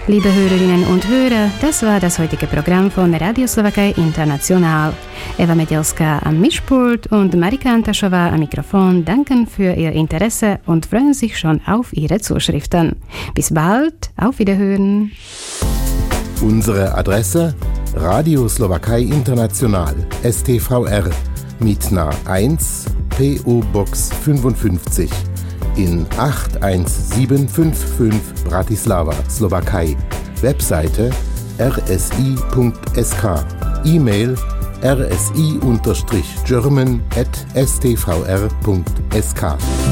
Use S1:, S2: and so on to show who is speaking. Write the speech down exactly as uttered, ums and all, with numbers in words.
S1: Liebe Hörerinnen und Hörer, das war das heutige Programm von Radio Slowakei International. Eva Medelska am Mischpult und Marika Antaschova am Mikrofon danken für Ihr Interesse und freuen sich schon auf Ihre Zuschriften. Bis bald, auf Wiederhören.
S2: Unsere Adresse: Radio Slowakei International, S T V R, Mitna eins, P O Box fünfundfünfzig in acht eins sieben fünf fünf Bratislava, Slowakei. Webseite r s i punkt s k. E-Mail r s i German at s t v r punkt s k.